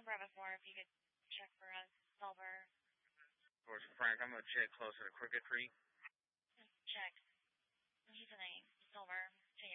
Bravo 4, if you could check for us, Silver. Of course, Frank, I'm going to check closer to Crooked Creek. Check. He's in a Silver,